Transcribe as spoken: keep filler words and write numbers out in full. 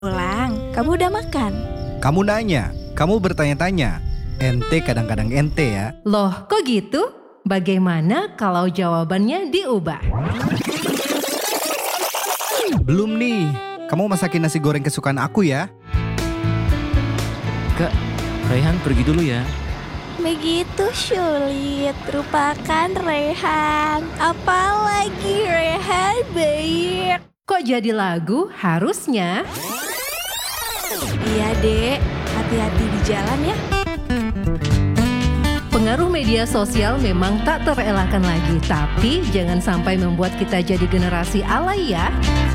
Pulang, kamu udah makan? Kamu nanya, kamu bertanya-tanya. Ente kadang-kadang ente ya. Loh, kok gitu? Bagaimana kalau jawabannya diubah? Belum nih, kamu masakin nasi goreng kesukaan aku ya. Kak, Raihan pergi dulu ya. Begitu sulit, rupakan Raihan. Apalagi Raihan baik. Kok jadi lagu? Harusnya. Iya dek, hati-hati di jalan ya. Pengaruh media sosial memang tak terelakkan lagi, tapi jangan sampai membuat kita jadi generasi alay ya.